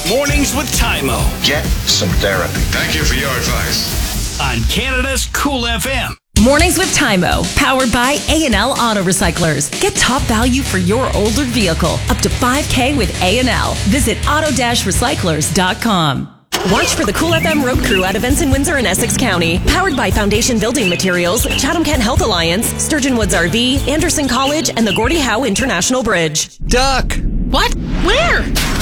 Mornings with Tymo. Get some therapy. Thank you for your advice. On Canada's Cool FM. Mornings with Tymo, powered by A&L Auto Recyclers. Get top value for your older vehicle, up to $5,000 with A&L. Visit auto-recyclers.com. Watch for the Cool FM Road Crew at events in Windsor and Essex County. Powered by Foundation Building Materials, Chatham-Kent Health Alliance, Sturgeon Woods RV, Anderson College, and the Gordie Howe International Bridge. Duck! What? Where?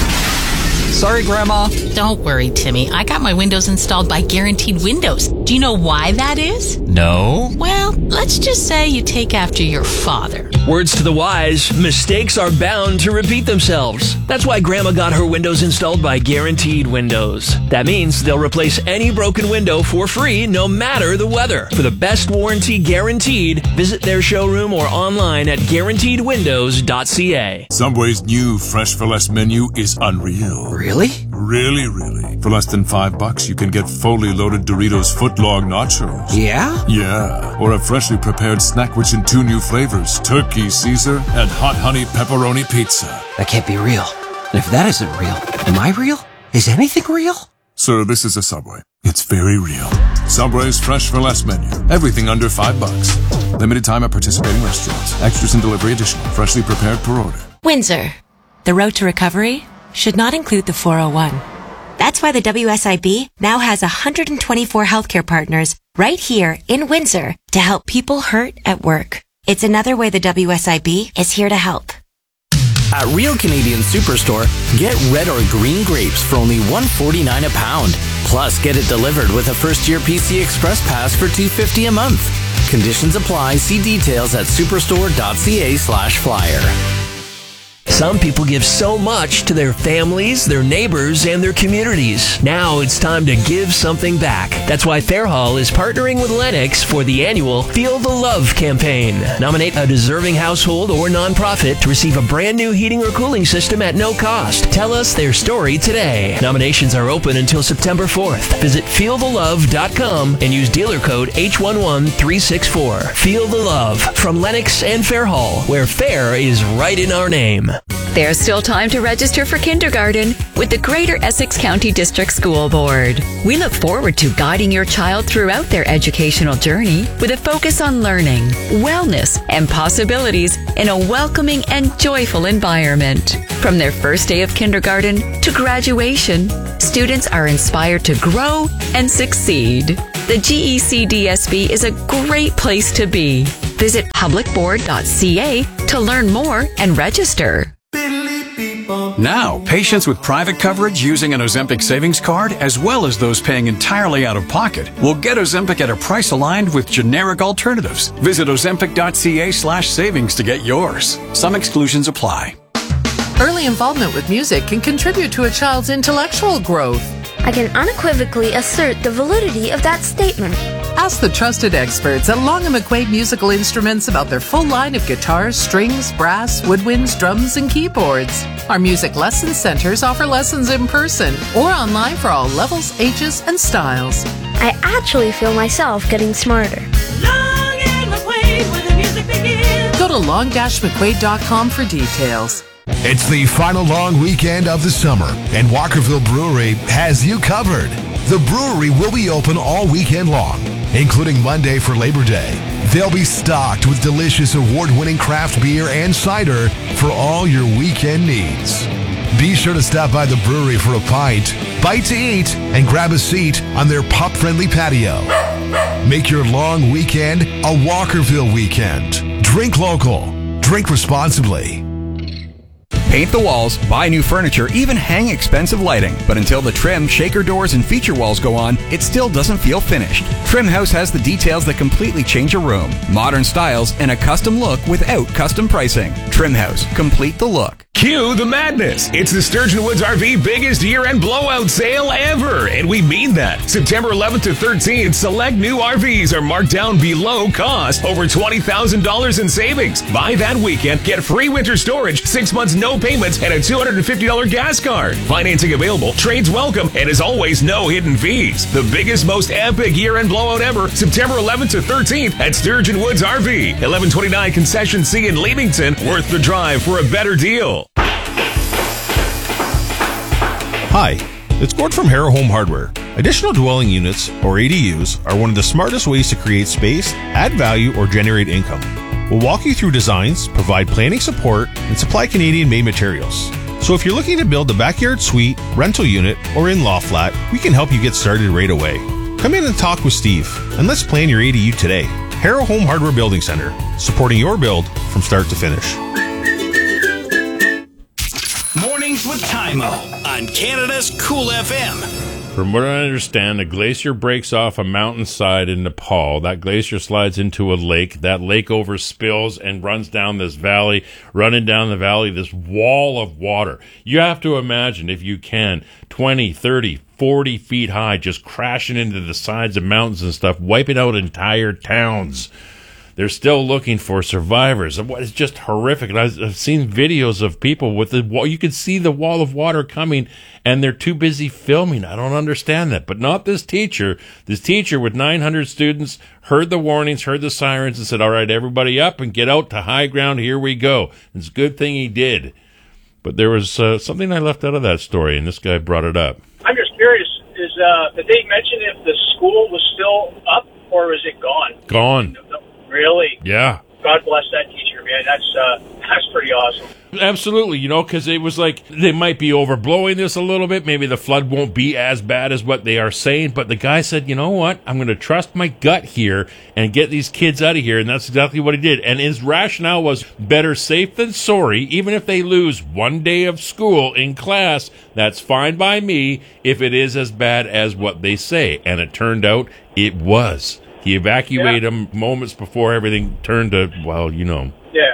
Sorry, Grandma. Don't worry, Timmy. I got my windows installed by Guaranteed Windows. Do you know why that is? No. Well, let's just say you take after your father. Words to the wise, mistakes are bound to repeat themselves. That's why Grandma got her windows installed by Guaranteed Windows. That means they'll replace any broken window for free, no matter the weather. For the best warranty guaranteed, visit their showroom or online at guaranteedwindows.ca. Subway's new Fresh for Less menu is unreal. Really? Really, really. For less than $5, you can get fully loaded Doritos footlong nachos. Yeah? Yeah. Or a freshly prepared snack rich in 2 new flavors, Turkey Caesar and Hot Honey Pepperoni Pizza. That can't be real. And if that isn't real, am I real? Is anything real? Sir, this is a Subway. It's very real. Subway's Fresh for Less menu. Everything under $5. Limited time at participating restaurants. Extras and delivery additional. Freshly prepared per order. Windsor. The road to recovery should not include the 401. That's why the WSIB now has 124 healthcare partners right here in Windsor to help people hurt at work. It's another way the WSIB is here to help. At Real Canadian Superstore, get red or green grapes for only $1.49 a pound. Plus, get it delivered with a first-year PC Express Pass for $2.50 a month. Conditions apply. See details at superstore.ca/flyer. Some people give so much to their families, their neighbors, and their communities. Now it's time to give something back. That's why Fairhall is partnering with Lennox for the annual Feel the Love campaign. Nominate a deserving household or nonprofit to receive a brand new heating or cooling system at no cost. Tell us their story today. Nominations are open until September 4th. Visit feelthelove.com and use dealer code H11364. Feel the Love from Lennox and Fairhall, where fair is right in our name. There's still time to register for kindergarten with the Greater Essex County District School Board. We look forward to guiding your child throughout their educational journey with a focus on learning, wellness, and possibilities in a welcoming and joyful environment. From their first day of kindergarten to graduation, students are inspired to grow and succeed. The GECDSB is a great place to be. Visit publicboard.ca to learn more and register. Now, patients with private coverage using an Ozempic savings card, as well as those paying entirely out of pocket, will get Ozempic at a price aligned with generic alternatives. Visit ozempic.ca/savings to get yours. Some exclusions apply. Early involvement with music can contribute to a child's intellectual growth. I can unequivocally assert the validity of that statement. Ask the trusted experts at Long & McQuaid Musical Instruments about their full line of guitars, strings, brass, woodwinds, drums, and keyboards. Our music lesson centers offer lessons in person or online for all levels, ages, and styles. I actually feel myself getting smarter. Long & McQuaid, where the music begins. Go to long-mcquaid.com for details. It's the final long weekend of the summer, and Walkerville Brewery has you covered. The brewery will be open all weekend long, including Monday for Labor Day. They'll be stocked with delicious award-winning craft beer and cider for all your weekend needs. Be sure to stop by the brewery for a pint, bite to eat, and grab a seat on their pup-friendly patio. Make your long weekend a Walkerville weekend. Drink local. Drink responsibly. Paint the walls, buy new furniture, even hang expensive lighting. But until the trim, shaker doors, and feature walls go on, it still doesn't feel finished. Trim House has the details that completely change a room. Modern styles and a custom look without custom pricing. Trim House. Complete the look. Cue the madness. It's the Sturgeon Woods RV biggest year-end blowout sale ever, and we mean that. September 11th to 13th, select new RVs are marked down below cost, over $20,000 in savings. Buy that weekend, get free winter storage, 6 months no payments, and a $250 gas card. Financing available, trades welcome, and as always, no hidden fees. The biggest, most epic year-end blowout ever, September 11th to 13th at Sturgeon Woods RV, 1129 Concession C in Leamington. Worth the drive for a better deal. Hi, it's Gord from Harrow Home Hardware. Additional dwelling units, or ADUs, are one of the smartest ways to create space, add value, or generate income. We'll walk you through designs, provide planning support, and supply Canadian-made materials. So if you're looking to build a backyard suite, rental unit, or in-law flat, we can help you get started right away. Come in and talk with Steve, and let's plan your ADU today. Harrow Home Hardware Building Center, supporting your build from start to finish. Mornings with Tymo on Canada's Cool FM. From what I understand, a glacier breaks off a mountainside in Nepal. That glacier slides into a lake. That lake overspills and runs down this valley. Running down the valley, this wall of water. You have to imagine, if you can, 20, 30, 40 feet high, just crashing into the sides of mountains and stuff, wiping out entire towns. They're still looking for survivors. It's just horrific. And I've seen videos of people with the wall. You can see the wall of water coming, and they're too busy filming. I don't understand that. But not this teacher. This teacher with 900 students heard the warnings, heard the sirens, and said, all right, everybody up and get out to high ground. Here we go. It's a good thing he did. But there was something I left out of that story, and this guy brought it up. I'm just curious, did they mention if the school was still up, or is it gone? Gone. Really? Yeah. God bless that teacher, man. That's pretty awesome. Absolutely, because it was like they might be overblowing this a little bit. Maybe the flood won't be as bad as what they are saying. But the guy said, you know what? I'm going to trust my gut here and get these kids out of here. And that's exactly what he did. And his rationale was better safe than sorry. Even if they lose one day of school in class, that's fine by me if it is as bad as what they say. And it turned out it was. He evacuated them moments before everything turned to, well, Yeah,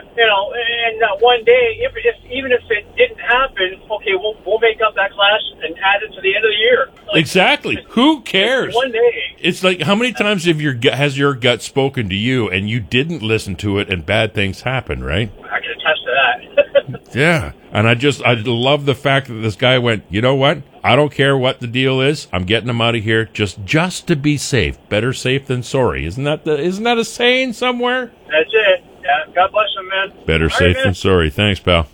and one day, even if it didn't happen, okay, we'll make up that class and add it to the end of the year. Exactly. Who cares? One day. It's like, how many times has your gut spoken to you and you didn't listen to it and bad things happen, right? I can attest to that. Yeah. And I love the fact that this guy went, you know what? I don't care what the deal is. I'm getting them out of here just to be safe. Better safe than sorry. Isn't that a saying somewhere? That's it. Yeah. God bless him, man. Better safe than sorry. Thanks, pal.